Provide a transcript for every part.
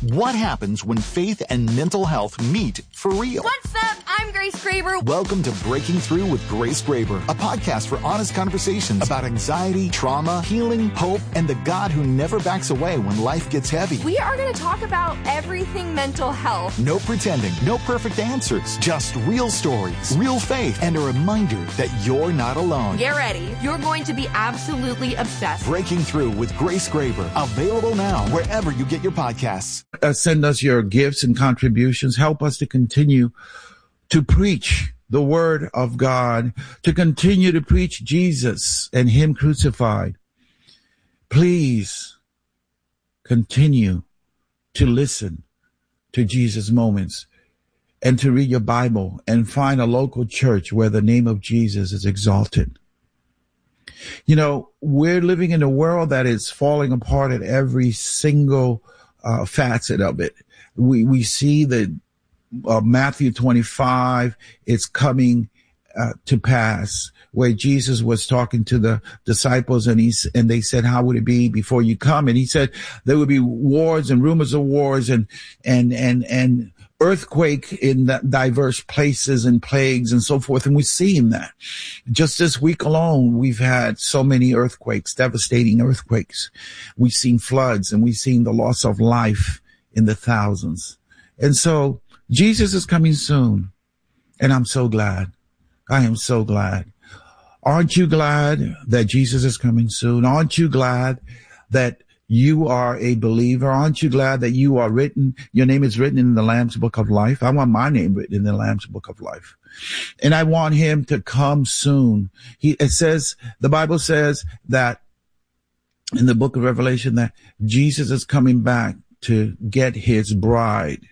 What happens when faith and mental health meet for real? What's up? I'm Grace Graber. Welcome to Breaking Through with Grace Graber, a podcast for honest conversations about anxiety, trauma, healing, hope, and the God who never backs away when life gets heavy. We are going to talk about everything mental health. No pretending, no perfect answers, just real stories, real faith, and a reminder that you're not alone. Get ready. You're going to be absolutely obsessed. Breaking Through with Grace Graber, available now wherever you get your podcasts. Send us your gifts and contributions. Help us to continue to preach the word of God, to continue to preach Jesus and him crucified. Please continue to listen to Jesus Moments and to read your Bible and find a local church where the name of Jesus is exalted. You know, we're living in a world that is falling apart at every single facet of it. We see that Matthew 25 is coming to pass, where Jesus was talking to the disciples and they said, how would it be before you come? And he said there would be wars and rumors of wars and earthquake in diverse places and plagues and so forth. And we're seeing that. Just this week alone, we've had so many earthquakes, devastating earthquakes. We've seen floods and we've seen the loss of life in the thousands. And so Jesus is coming soon. And I'm so glad. I am so glad. Aren't you glad that Jesus is coming soon? Aren't you glad that you are a believer? Aren't you glad that you are written? Your name is written in the Lamb's Book of Life. I want my name written in the Lamb's Book of Life. And I want him to come soon. The Bible says that in the book of Revelation that Jesus is coming back to get his bride.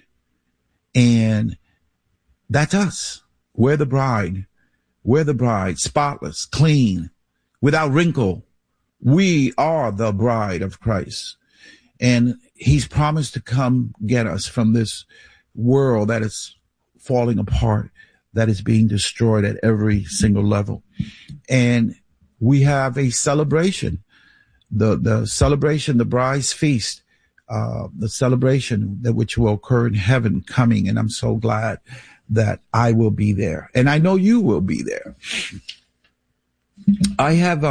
And that's us. We're the bride. We're the bride, spotless, clean, without wrinkle. We are the bride of Christ, and he's promised to come get us from this world that is falling apart, that is being destroyed at every single level. And we have a celebration, the celebration, the bride's feast, the celebration that which will occur in heaven coming. And I'm so glad that I will be there, and I know you will be there. I have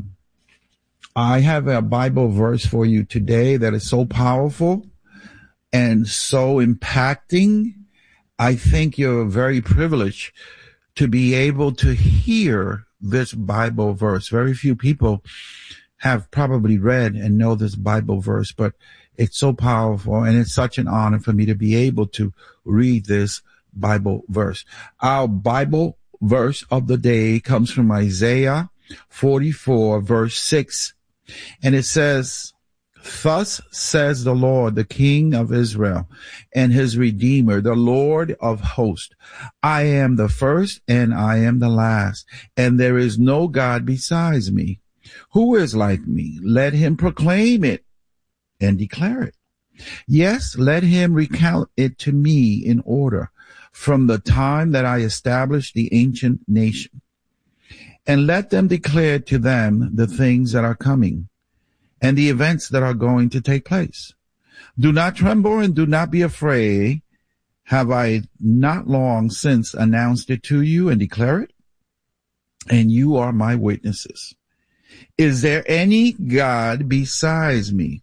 a Bible verse for you today that is so powerful and so impacting. I think you're very privileged to be able to hear this Bible verse. Very few people have probably read and know this Bible verse, but it's so powerful, and it's such an honor for me to be able to read this Bible verse. Our Bible verse of the day comes from Isaiah 44, verse 6. And it says, thus says the Lord, the King of Israel and his Redeemer, the Lord of hosts. I am the first and I am the last, and there is no God besides me. Who is like me? Let him proclaim it and declare it. Yes, let him recount it to me in order from the time that I established the ancient nation. And let them declare to them the things that are coming and the events that are going to take place. Do not tremble and do not be afraid. Have I not long since announced it to you and declare it? And you are my witnesses. Is there any God besides me?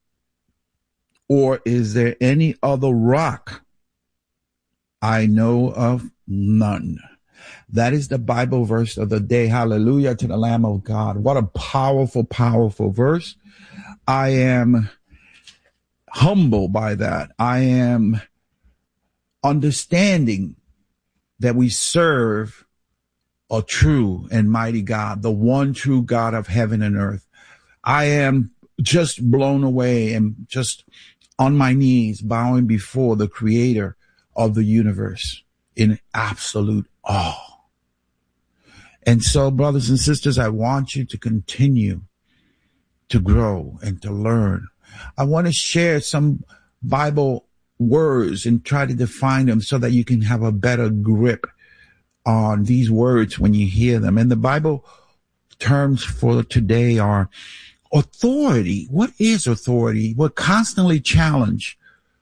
Or is there any other rock? I know of none. That is the Bible verse of the day. Hallelujah to the Lamb of God. What a powerful, powerful verse. I am humbled by that. I am understanding that we serve a true and mighty God, the one true God of heaven and earth. I am just blown away and just on my knees, bowing before the creator of the universe in absolute awe. And so, brothers and sisters, I want you to continue to grow and to learn. I want to share some Bible words and try to define them so that you can have a better grip on these words when you hear them. And the Bible terms for today are authority. What is authority? We're constantly challenged